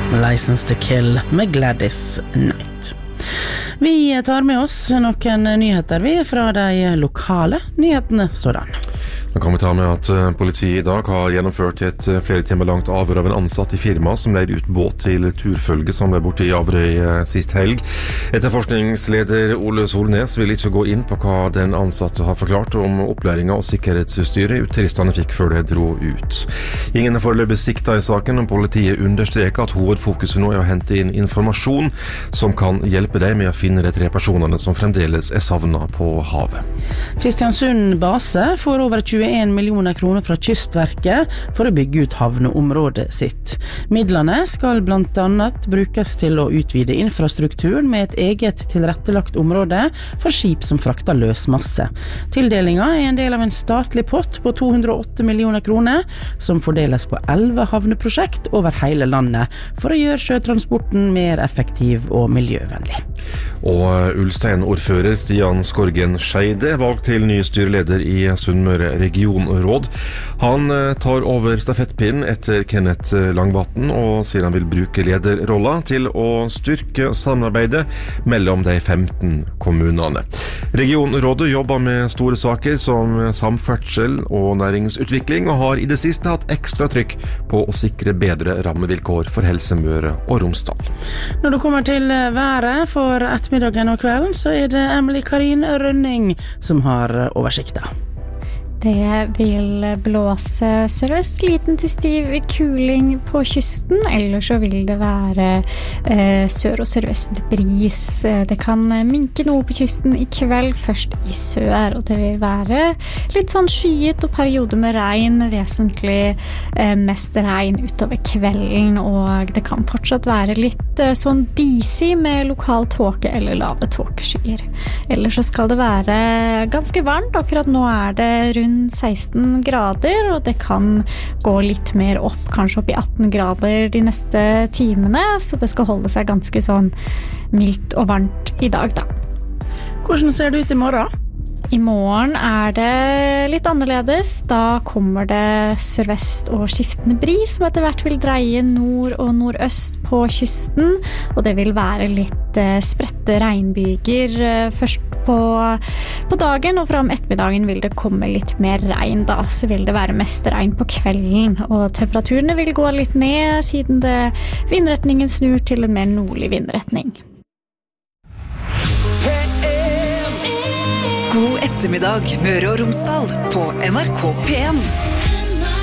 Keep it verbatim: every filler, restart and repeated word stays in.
License to Kill med Gladys Knight. Vi tar med oss noen nyheter vi fra de lokale nyhetene sådan. Da kan vi ta med at politiet i dag har gjennomført et flere timer langt avhør av en ansatt i firma som leide ut båt til turfølge som ble borte i Averøy sist helg. Etterforskningsleder Ole Solnes vil ikke gå inn på hva den ansatte har forklart om opplæringen og sikkerhetsutstyret turistene fikk før de dro ut. Ingen er foreløpig sikta i saken, og politiet understreker at hovedfokuset nå er å hente inn informasjon som kan hjelpe deg med å finne de tre personene som fremdeles er savnet på havet. Kristiansund base får over tjueen millioner kroner fra Kystverket for å bygge ut havneområdet sitt. Midlene skal blant annet brukes til å utvide infrastrukturen med et eget tilrettelagt område for skip som frakter løsmasse. Tildelingen er en del av en statlig pott på to hundre og åtte millioner kroner som fordeles på elleve havneprosjekt over hele landet for å gjøre sjøtransporten mer effektiv og miljøvennlig. Og Ulstein-ordfører Stian Skorgen Scheide er valgt til ny styreleder i Sunnmøre regionråd. Han tar over stafettpinnen etter Kenneth Langvatn og sier han vil bruke lederrollen til å styrke samarbeidet mellom de femten kommunene. Regionrådet jobber med store saker som samferdsel og næringsutvikling og har i det siste hatt ekstra trykk på å sikre bedre rammevilkår for Helse Møre og Romsdal. Når det kommer til været for ettermiddagen og kvelden, så er det Emily Karin Rønning som har oversikta. Det vil blåse sørvest, liten til stiv kuling på kysten, eller så vil det være eh, sør- og sørvest bris. Det kan minke noe på kysten i kveld, først i sør, og det vil være litt sånn skyet og perioder med regn, vesentlig eh, mest regn utover kvelden, og det kan fortsatt være litt eh, sånn disig med lokal tåke eller lave tåkeskyer. Ellers så skal det være ganske varmt, akkurat nå er det rundt seksten grader, og det kan gå litt mer opp, kanskje opp i atten grader de neste timene, så det skal holde seg ganske sånn mildt og varmt i dag da. Hvordan ser det ut i morgen? I morgen er det litt annerledes. Da kommer det sørvest og skiftende bris som etter hvert vil dreie nord og nordøst på kysten, og det vil være litt eh, spredte regnbyger eh, først på, på dagen, og fram ettermiddagen vil det komme litt mer regn da, så vil det være mest regn på kvelden, og temperaturene vil gå litt ned siden det vindretningen snur til en mer nordlig vindretning. God ettermiddag, Møre og Romsdal på N R K P en.